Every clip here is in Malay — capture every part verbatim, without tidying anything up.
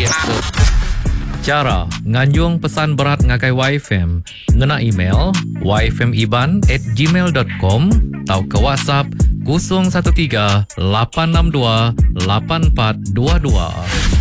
biasa. Cara nganjung pesan berat ngagai Y F M ngena email y f m iban at gmail dot com atau ke WhatsApp kosong satu tiga lapan enam dua lapan empat dua dua.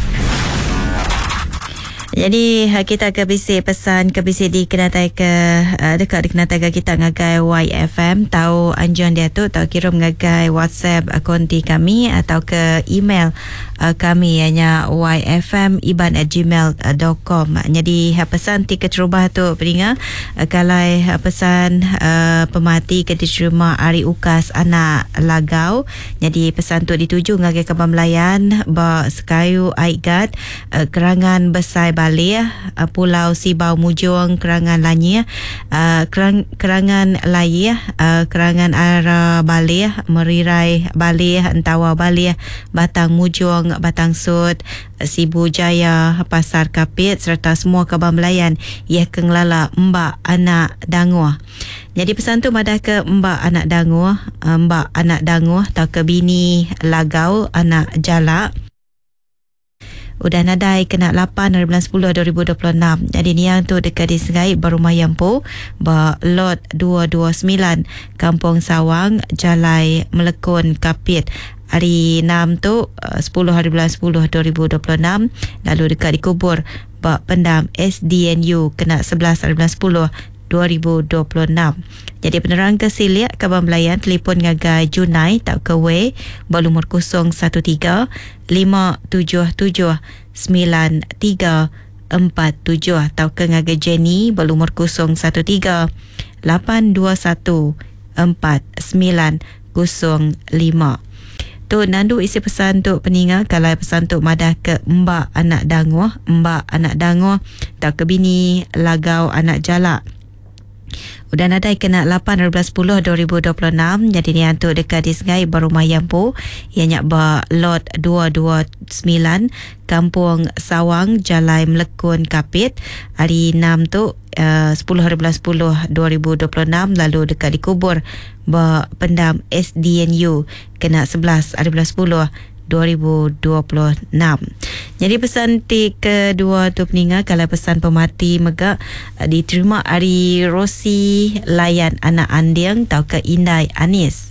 Jadi kita ke bisik pesan ke bisik di kenatai ke uh, dekat di kenatai kita ngagai Y F M, tahu anjuran dia tu tahu kirim ngagai WhatsApp uh, konti kami atau ke email uh, kami ianya y f m iban at gmail dot com. Jadi pesan ti keterubah tu peringat uh, kalai uh, pesan uh, pemati ke diterima hari ukas anak lagau. Jadi pesan tu dituju ngagai Kapal Melayan ba Sekayu Aigat uh, Kerangan Besai Balih, uh, Pulau Sibau Mujung Kerangan Lanyi, uh, kerang, Kerangan Layi, uh, Kerangan Ara Balih, Merirai Balih, Entawa Balih, Batang Mujung, Batang Sud, Sibu Jaya, Pasar Kapit serta semua Kapal Melayan ia kenglala Mbak Anak Danguh. Jadi pesan tu madah ke Mbak Anak Danguh, Mbak Anak Danguh atau ke bini Lagau Anak Jalak. Udah nadai kena lapan hari bulan sepuluh dua ribu dua puluh enam. Jadi ni yang tu dekat di Sengai Berumah Yampu ba lot dua dua sembilan Kampung Sawang Jalai Melekun Kapit. Hari enam tu sepuluh hari bulan sepuluh dua ribu dua puluh enam. Lalu dekat dikubur ba Pendam S D N U kena sebelas hari bulan sepuluh dua ribu dua puluh enam. Jadi penerang kesiliak Kapal Melayan telefon ngagai Junai tak ke W berumur kosong satu tiga lima tujuh tujuh sembilan tiga empat tujuh atau ke ngagai Jenny berumur kosong satu tiga lapan dua satu empat sembilan kosong lima. Tu nandu isi pesan tu peningat kalau pesan tu madah ke Mbak Anak Danguh, Mbak Anak Danguh atau ke bini Lagau Anak Jalak. Udah nadai kena lapan hari bulan sepuluh dua ribu dua puluh enam. Jadi ni untuk dekat di Sengai Berumah Yampu ianya ba lot dua dua sembilan Kampung Sawang Jalai Melekun Kapit. Hari enam tu uh, sepuluh hari bulan sepuluh dua ribu dua puluh enam. Lalu dekat dikubur ba Pendam S D N U kena sebelas hari bulan sepuluh dua ribu dua puluh enam. Jadi pesan ti kedua tu peningat kalau pesan pemati megak diterima hari Rosi Layan Anak Andiang tau ke Indai Anis.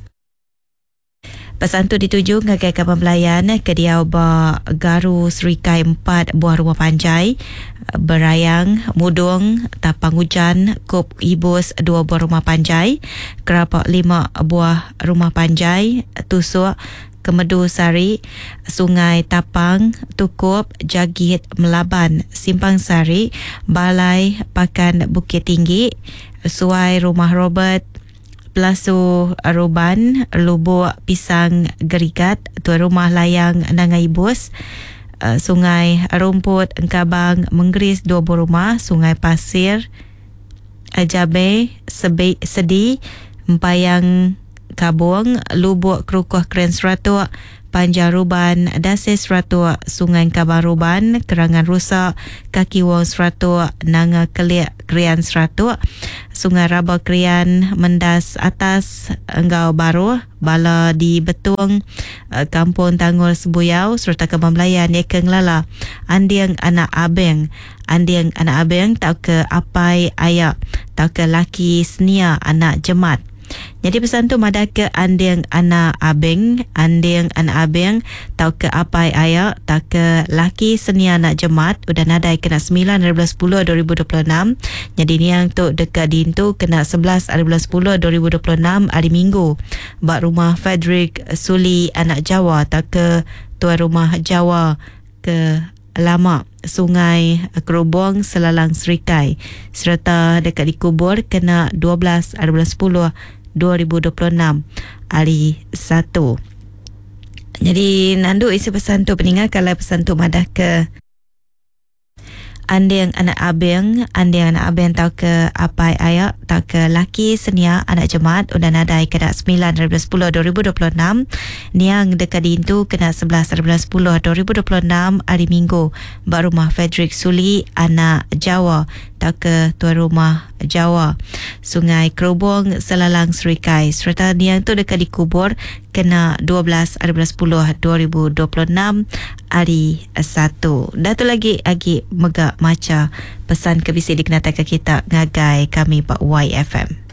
Pesan tu dituju ngagai Kapal Melayan ke Diau ba Garu Serikai empat buah rumah panjai, Berayang Mudung Tapang Hujan Kop Ibus dua buah rumah panjai, Kerapak lima buah rumah panjai, Tusuk Kemedu Sari, Sungai Tapang, Tukup, Jagit, Melaban, Simpang Sari, Balai Pakan Bukit Tinggi, Suai Rumah Robert, Pelasu Ruban, Lubuk Pisang Gerigat, Tuan Rumah Layang Nangai Bus, Sungai Rumput Engkabang Menggris dua buah rumah, Sungai Pasir, Jabe, Sebe, Sedi, Empayang Kabung, Lubuk Kerukuh Keren Seratuk, Panjaruban Dasih Seratuk, Sungai Kabang Ruban, Kerangan Rusak, Kaki Wong Seratuk, Nanga Kelik Krian Seratuk, Sungai Rabah Krian, Mendas Atas, Enggau Baru, Bala di Betung, Kampung Tanggul Sebuyau, serta Kapal Melayan Yekeng Lala, Andiang Anak Abeng, Andiang Anak Abeng, tau ke Apai Ayak, tau ke Laki Senia Anak Jemat. Jadi pesan tu madah ke Andiang Anak Abeng, Andiang Anak Abeng, tau ke Apai Ayak, tau ke Laki Senia Anak Jemat. Udah nadai kena sembilan hari bulan sepuluh dua ribu dua puluh enam. Jadi ni yang tu dekat dintu kena sebelas hari bulan sepuluh dua ribu dua puluh enam hari Minggu. Bak rumah Frederick Suli Anak Jawa, tau ke Tuan Rumah Jawa ke Lama, Sungai Kerubong Selalang Serikai, serta dekat dikubur kena dua belas hari bulan sepuluh dua ribu dua puluh enam hari satu. Jadi nandu isi pesan tu peningat kalau pesan tu madah ke Andiang Anak Abeng, Andiang Anak Abeng tau ke Apai Ayak, tau ke Laki Senia Anak Jemat. Udah nadai kena sembilan hari bulan sepuluh dua ribu dua puluh enam. Niang dekat dintu kena sebelas hari bulan sepuluh dua ribu dua puluh enam hari Minggu. Bak rumah Frederick Suli Anak Jawa, tau atau ke tuan rumah Jawa Sungai Kerubung Selalang Serikai. Serta niang tu dekat dikubur kena dua belas hari bulan sepuluh dua ribu dua puluh enam hari satu. Dah tu lagi lagi megak maca pesan kebisi di kenatan kita ngagai kami Pak Y F M.